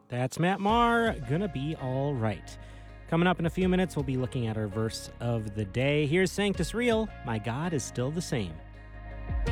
That's Matt Maher, gonna be all right. Coming up in a few minutes, we'll be looking at our verse of the day. Here's Sanctus Real, My God is Still the Same.